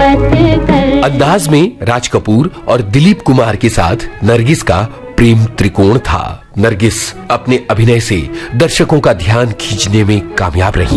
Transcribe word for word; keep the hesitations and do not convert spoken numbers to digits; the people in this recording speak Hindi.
अंदाज में राज कपूर और दिलीप कुमार के साथ नरगिस का प्रेम त्रिकोण था। नरगिस अपने अभिनय से दर्शकों का ध्यान खींचने में कामयाब रही।